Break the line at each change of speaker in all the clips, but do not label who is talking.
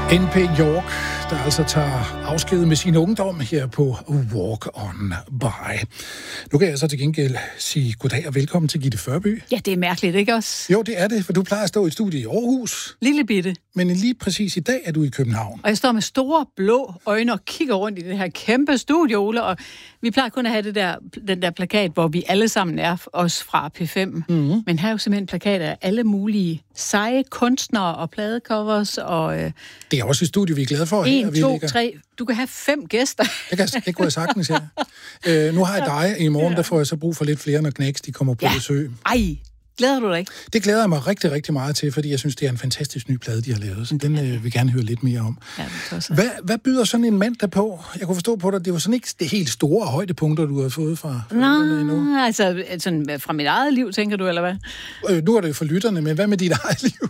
N.P. York, der altså tager afsked med sin ungdom her på Walk On By. Nu kan jeg så til gengæld sige goddag og velkommen til Gitte Førby.
Ja, det er mærkeligt, ikke også?
Jo, det er det, for du plejer at stå i et studie i Aarhus.
Lille bitte.
Men lige præcis i dag er du i København.
Og jeg står med store blå øjne og kigger rundt i det her kæmpe studie, Ole, og vi plejer kun at have den der plakat, hvor vi alle sammen er, os fra P5. Mm-hmm. Men her er jo simpelthen plakater af alle mulige seje kunstnere og pladecovers. Og,
det er også et studie, vi er glade for.
1, 2, 3. Du kan have 5 gæster.
Det kunne jeg sagtens, ja. Nu har jeg dig. I morgen der får jeg så brug for lidt flere, når Knæks de kommer på besøg.
Ej, glæder du dig ikke?
Det glæder jeg mig rigtig, rigtig meget til, fordi jeg synes, det er en fantastisk ny plade, de har lavet. Så den vil vi gerne høre lidt mere om. Ja, hvad byder sådan en mand der på? Jeg kunne forstå på dig, det var sådan ikke det helt store højdepunkter, du har fået fra
endnu. Altså sådan, fra mit eget liv, tænker du, eller hvad?
Nu er det jo for lytterne, men hvad med dit eget liv?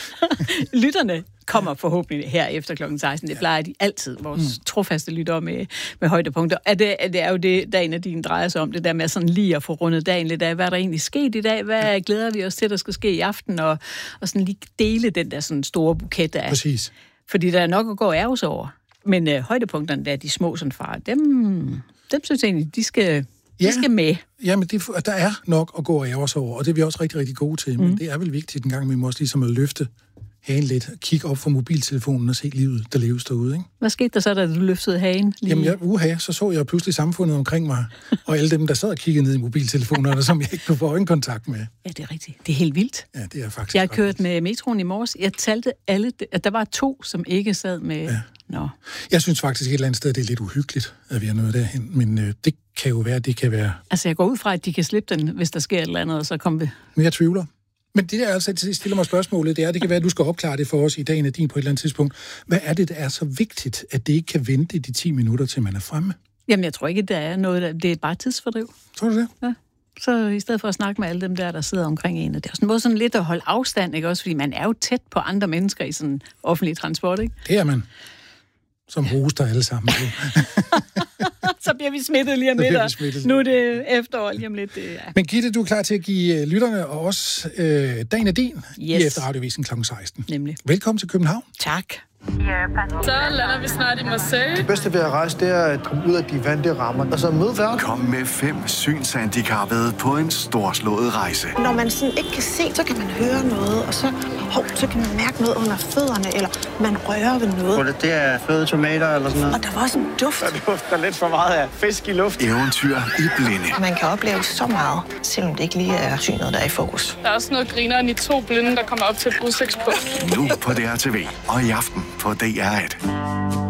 Lytterne kommer forhåbentlig her efter kl. 16. Det plejer de altid, vores trofaste lyttere med højdepunkter. Det er jo det, dagen af din drejer sig om, det der med sådan lige at få rundet dagen lidt af. Hvad er der egentlig sket i dag? Hvad glæder vi os til, der skal ske i aften? Og sådan lige dele den der sådan store buket af.
Præcis.
Fordi der er nok at gå ærges over. Men højdepunkterne, der er de små sådan far, dem synes jeg egentlig, de skal med.
Jamen, der er nok at gå ærges over, og det er vi også rigtig, rigtig gode til. Men det er vel vigtigt en gang, vi må også ligesom at løfte hagen lidt, kigge op fra mobiltelefonen og se livet, der leves derude, ikke?
Hvad skete der så, da du løftede hagen?
Jamen, så jeg pludselig samfundet omkring mig, og alle dem, der sad og kiggede ned i mobiltelefonerne, som jeg ikke kunne få øjenkontakt med.
Ja, det er rigtigt. Det er helt vildt.
Ja, det er faktisk.
Jeg har kørt med metroen i morges. Jeg talte alle, at der var 2, som ikke sad med. Ja. Nå.
Jeg synes faktisk et eller andet sted, det er lidt uhyggeligt, at vi er nået derhen, men det kan jo være, det kan være.
Altså, jeg går ud fra, at de kan slippe den, hvis der sker et eller andet, og så kommer vi.
Men jeg tvivler. Men det der altså stiller mig spørgsmålet, det kan være, at du skal opklare det for os i dagen af din på et eller andet tidspunkt. Hvad er det, der er så vigtigt, at det ikke kan vente de 10 minutter, til man er fremme?
Jamen, jeg tror ikke, der er noget, det er bare tidsfordriv.
Tror du det?
Ja. Så i stedet for at snakke med alle dem der sidder omkring en, det er sådan, sådan lidt at holde afstand, ikke også? Fordi man er jo tæt på andre mennesker i sådan offentlig transport, ikke?
Det er man. Som hoster alle sammen.
Så bliver vi smittet lige om lidt. Nu er det efterår lige om lidt. Ja.
Men Gitte, du er klar til at give lytterne og os dagen af din i Efterradiovisen kl. 16.
Nemlig.
Velkommen til København.
Tak.
Så lander vi snart i Marseille.
Det bedste ved at rejse, det er at komme ud af de vante rammer, og så møde verden.
Kom med 5 synshandicappede på en storslået rejse.
Når man sådan ikke kan se, så kan man høre noget, og så kan man mærke noget under fødderne, eller man rører ved noget.
Det er fløde tomater eller sådan noget.
Og der var også en duft.
Der dufter lidt for meget af fisk i luft.
Eventyr i blinde.
Man kan opleve så meget, selvom det ikke lige er synet, der er i fokus.
Der er også noget grineren i 2 blinde, der kommer op til et udsigtspunkt.
Nu på DRTV og i aften på DR1.